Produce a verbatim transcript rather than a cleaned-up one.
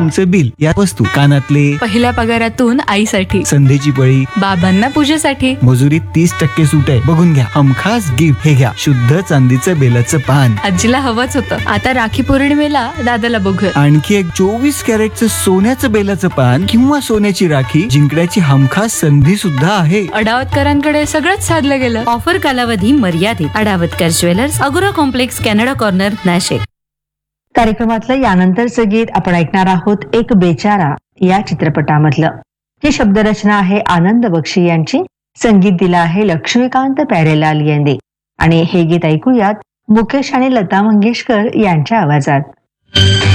तुमचं बिल, या वस्तू, कानातले, पहिल्या पगारातून आईसाठी, संधीची पळी, बाबांना पूजेसाठी, मजुरीत तीस टक्के सूट आहे, बघून घ्या. हमखास गिफ्ट, हे घ्या शुद्ध चांदीचं बेलाचं पान. आजीला हवंच होतं. आता राखी पौर्णिमेला दादाला बघूया. आणखी एक चोवीस कॅरेटचं सोन्याचं बेलाचं पान किंवा सोन्याची राखी जिंकण्याची हमखास संधी सुद्धा आहे. अडावतकरांकडे सगळंच साधलं गेलं. ऑफर कालावधी मर्यादित. अडावतकर ज्वेलर्स, अगोरा कॉम्प्लेक्स, कॅनडा कॉर्नर, नाशिक. कार्यक्रमातलं यानंतरचं गीत आपण ऐकणार आहोत एक बेचारा या चित्रपटामधलं. ही शब्दरचना आहे आनंद बक्षी यांची, संगीत दिलं आहे लक्ष्मीकांत प्यारेलाल यांनी. आणि हे गीत ऐकूयात मुकेश आणि लता मंगेशकर यांच्या आवाजात.